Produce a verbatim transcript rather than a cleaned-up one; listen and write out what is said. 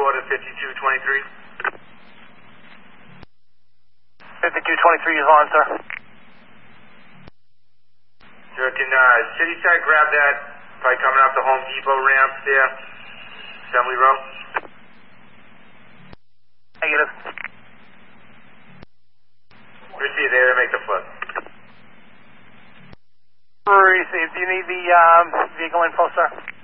order fifty-two twenty-three. fifty-two twenty-three is on, sir. Sir, can uh, City Side grab that? Probably coming up the Home Depot ramp there. Assembly row. Negative. Receive there to make the flip. Received. Do you need the um, vehicle info, sir?